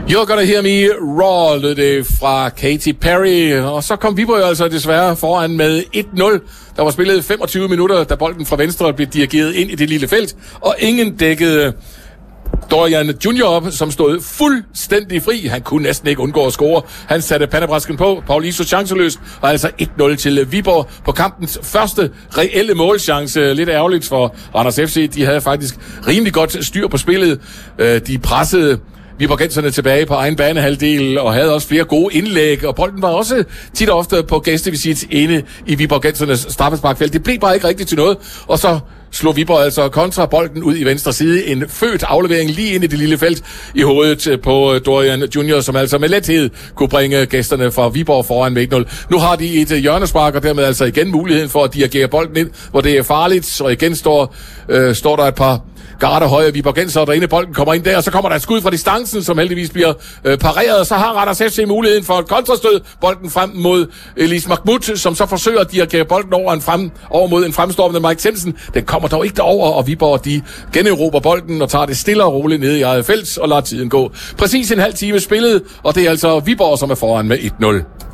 You're Gonna Hear Me Raw, lød det fra Katy Perry, og så kom Viborg altså desværre foran med 1-0. Der var spillet 25 minutter, da bolden fra venstre blev dirigeret ind i det lille felt, og ingen dækkede Dorian Junior op, som stod fuldstændig fri. Han kunne næsten ikke undgå at score. Han satte pandebrasken på. Pauliso chanceløst, og altså 1-0 til Viborg på kampens første reelle målchance. Lidt ærgerligt for Randers FC. De havde faktisk rimelig godt styr på spillet. De pressede viborgenserne tilbage på egen banehalvdel og havde også flere gode indlæg, og bolden var også tit og ofte på gæstevisit inde i viborgensernes straffesparkfelt. Det blev bare ikke rigtigt til noget, og så slog Viborg altså kontra bolden ud i venstre side. En født aflevering lige ind i det lille felt i hovedet på Dorian Junior, som altså med lethed kunne bringe gæsterne fra Viborg foran med 1-0. Nu har de et hjørnespark, og dermed altså igen muligheden for at dirigere bolden ind, hvor det er farligt, og igen står der et par gardehøje viborgenser derinde. Bolden kommer ind der, og så kommer der et skud fra distancen, som heldigvis bliver pareret. Så har Randers FC muligheden for et kontrastød. Bolden frem mod Elis Mahmoud, som så forsøger at dirigere bolden over mod en fremstormende Mike Jensen. Den kommer dog ikke derover, og Viborg de generober bolden og tager det stille og roligt ned i eget felt og lader tiden gå. Præcis en halv time spillet, og det er altså Viborg, som er foran med 1-0.